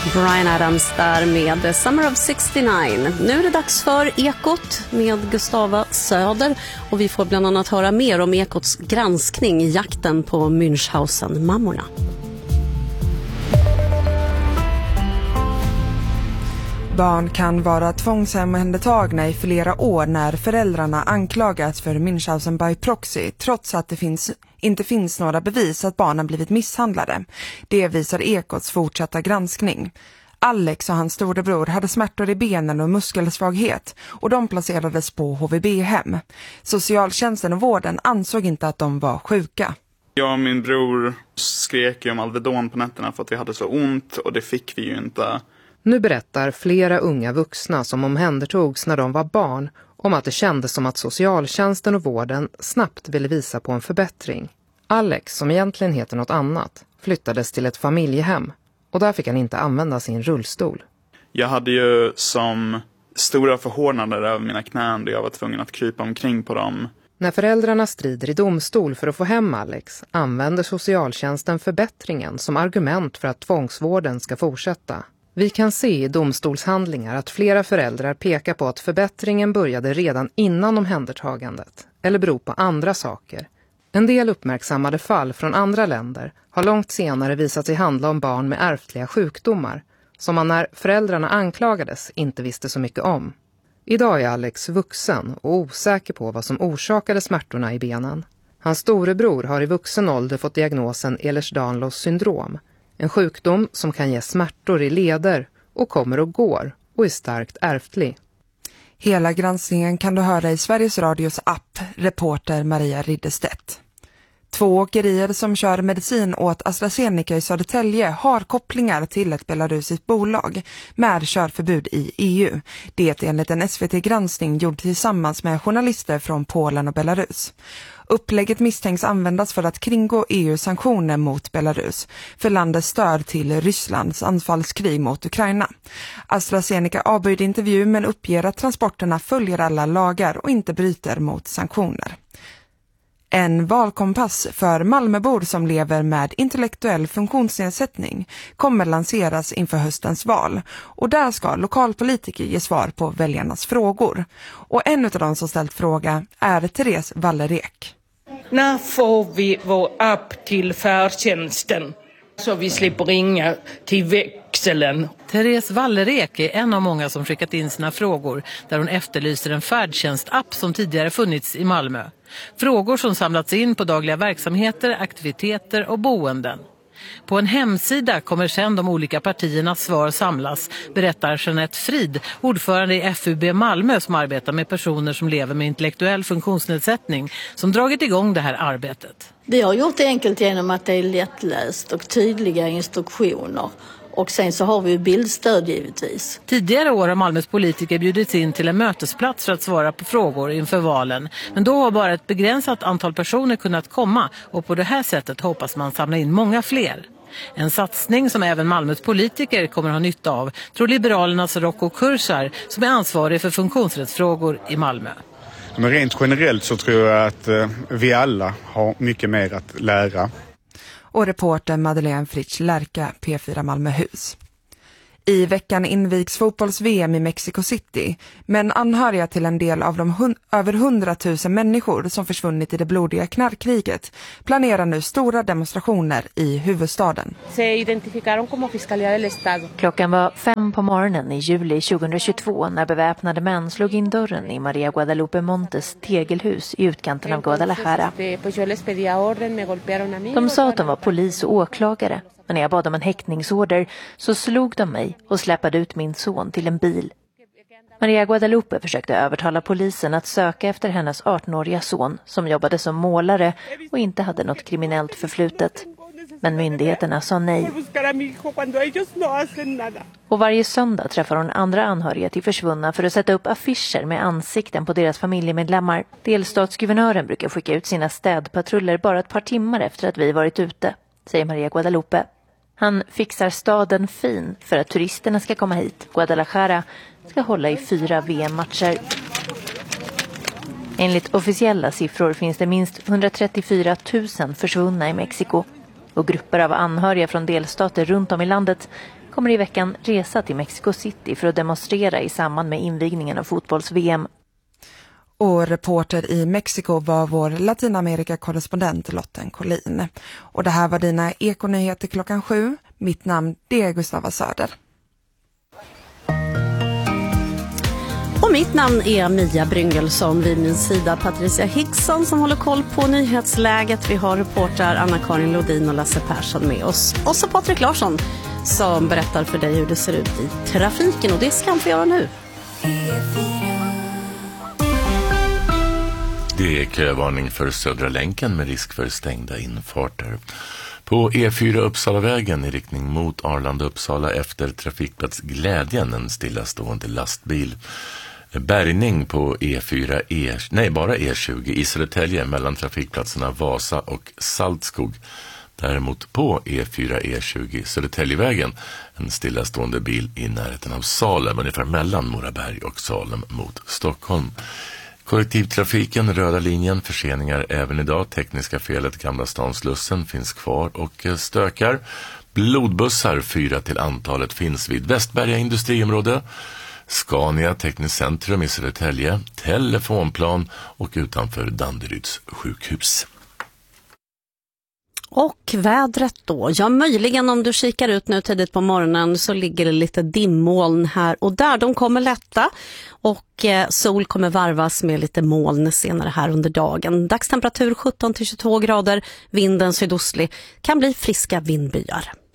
Bryan Adams där med Summer of 69. Nu är det dags för Ekot med Gustava Söder och vi får bland annat höra mer om Ekots granskning i jakten på Münchhausen-mammorna. Barn kan vara tvångsomhändertagna i flera år när föräldrarna anklagats för Münchhausen by proxy trots att det inte finns några bevis att barnen blivit misshandlade. Det visar Ekots fortsatta granskning. Alex och hans storebror hade smärtor i benen och muskelsvaghet och de placerades på HVB-hem. Socialtjänsten och vården ansåg inte att de var sjuka. Jag och min bror skrek om Alvedon på nätterna för att vi hade så ont och det fick vi ju inte. Nu berättar flera unga vuxna som omhändertogs när de var barn om att det kändes som att socialtjänsten och vården snabbt ville visa på en förbättring. Alex, som egentligen heter något annat, flyttades till ett familjehem och där fick han inte använda sin rullstol. Jag hade ju som stora förhårdnader över mina knän då jag var tvungen att krypa omkring på dem. När föräldrarna strider i domstol för att få hem Alex använder socialtjänsten förbättringen som argument för att tvångsvården ska fortsätta. Vi kan se i domstolshandlingar att flera föräldrar pekar på att förbättringen började redan innan omhändertagandet eller beror på andra saker. En del uppmärksammade fall från andra länder har långt senare visat sig handla om barn med ärftliga sjukdomar som man när föräldrarna anklagades inte visste så mycket om. Idag är Alex vuxen och osäker på vad som orsakade smärtorna i benen. Hans storebror har i vuxen ålder fått diagnosen Ehlers-Danlos syndrom. En sjukdom som kan ge smärtor i leder och kommer och går och är starkt ärftlig. Hela granskningen kan du höra i Sveriges Radios app, reporter Maria Ridderstedt. 2 åkerier som kör medicin åt AstraZeneca i Södertälje har kopplingar till ett belarusiskt bolag med körförbud i EU. Det är enligt en SVT-granskning gjord tillsammans med journalister från Polen och Belarus. Upplägget misstänks användas för att kringgå EU-sanktioner mot Belarus för landets stöd till Rysslands anfallskrig mot Ukraina. AstraZeneca avböjde intervju men uppger att transporterna följer alla lagar och inte bryter mot sanktioner. En valkompass för Malmöbor som lever med intellektuell funktionsnedsättning kommer lanseras inför höstens val. Och där ska lokalpolitiker ge svar på väljarnas frågor. Och en av de som ställt fråga är Therese Wallerek. När får vi vår app till färdtjänsten så vi slipper ringa till växeln? Therese Wallerek är en av många som skickat in sina frågor där hon efterlyser en färdtjänstapp som tidigare funnits i Malmö. Frågor som samlats in på dagliga verksamheter, aktiviteter och boenden. På en hemsida kommer sedan de olika partiernas svar samlas, berättar Jeanette Frid, ordförande i FUB Malmö som arbetar med personer som lever med intellektuell funktionsnedsättning, som dragit igång det här arbetet. Vi har gjort det enkelt genom att det är lättläst och tydliga instruktioner. Och sen så har vi ju bildstöd givetvis. Tidigare år har Malmös politiker bjudits in till en mötesplats för att svara på frågor inför valen. Men då har bara ett begränsat antal personer kunnat komma och på det här sättet hoppas man samla in många fler. En satsning som även Malmös politiker kommer ha nytta av, tror Liberalernas Rocco Kursar som är ansvarig för funktionsrättsfrågor i Malmö. Men rent generellt så tror jag att vi alla har mycket mer att lära. Och reporter Madeleine Fritsch Lärka, P4 Malmöhus. I veckan invigs fotbolls-VM i Mexico City, men anhöriga till en del av de över 100 000 människor som försvunnit i det blodiga knarkkriget planerar nu stora demonstrationer i huvudstaden. Klockan var 5 på morgonen i juli 2022 när beväpnade män slog in dörren i Maria Guadalupe Montes tegelhus i utkanten av Guadalajara. De sa att de var polis och åklagare. Men när jag bad om en häktningsorder så slog de mig och släppade ut min son till en bil. Maria Guadalupe försökte övertala polisen att söka efter hennes 18-åriga son som jobbade som målare och inte hade något kriminellt förflutet. Men myndigheterna sa nej. Och varje söndag träffar hon andra anhöriga till försvunna för att sätta upp affischer med ansikten på deras familjemedlemmar. Delstatsguvernören brukar skicka ut sina städpatruller bara ett par timmar efter att vi varit ute, säger Maria Guadalupe. Han fixar staden fin för att turisterna ska komma hit. Guadalajara ska hålla i 4 VM-matcher. Enligt officiella siffror finns det minst 134 000 försvunna i Mexiko. Och grupper av anhöriga från delstater runt om i landet kommer i veckan resa till Mexico City för att demonstrera i samband med invigningen av fotbolls-VM. Och reporter i Mexiko var vår Latinamerika-korrespondent Lotten Collin. Och det här var dina Ekonyheter klockan 7. Mitt namn det är Gustava Söder. Och mitt namn är Mia Bryngelsson, vid min sida Patricia Hickson som håller koll på nyhetsläget. Vi har reportrar Anna-Karin Lodin och Lasse Persson med oss. Och så Patrik Larsson som berättar för dig hur det ser ut i trafiken, och det ska han få göra nu. Det är kövarning för Södra länken med risk för stängda infarter. På E4 Uppsalavägen i riktning mot Arlanda-Uppsala efter trafikplats Glädjen en stillastående lastbil. Bärgning på bara E20 i Södertälje mellan trafikplatserna Vasa och Saltskog. Däremot på E4 E20 Södertäljevägen en stillastående bil i närheten av Salem, ungefär mellan Moraberg och Salem mot Stockholm. Kollektivtrafiken, röda linjen, förseningar även idag. Tekniska felet Gamla Stanslussen finns kvar och stökar. Blodbussar 4 till antalet finns vid Västberga industriområde, Scania Tekniskt centrum i Södertälje, telefonplan och utanför Danderyds sjukhus. Och vädret då? Ja, möjligen om du kikar ut nu tidigt på morgonen så ligger det lite dimmoln här och där. De kommer lätta och sol kommer varvas med lite moln senare här under dagen. Dagstemperatur 17-22 grader, vinden sydostlig, kan bli friska vindbyar.